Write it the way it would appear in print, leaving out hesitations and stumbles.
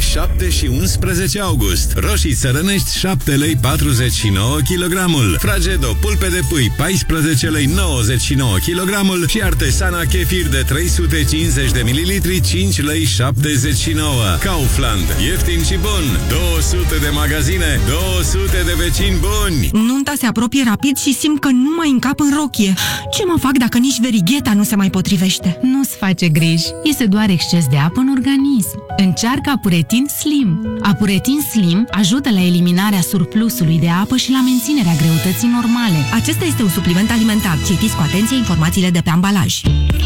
7 și 11 august. Roșii țărănești 7 lei 49 kg. Fragedo pulpe de pui 14 lei 99 kg și artesana chefir de 350 de ml 5 lei 79. Kaufland, ieftin și bun. 200 de magazine, 200 de vecini buni. Nunta se apropie rapid și simt că nu mai încap în rochie. Ce mă fac dacă nici verigheta nu se mai potrivește? Nu-ți face griji, este doar exces de apă în organism. Încearcă Apuretin Slim. Apuretin Slim ajută la eliminarea surplusului de apă și la menținerea greutății normale. Acesta este un supliment alimentar. Citiți cu atenție informațiile de pe ambalaj.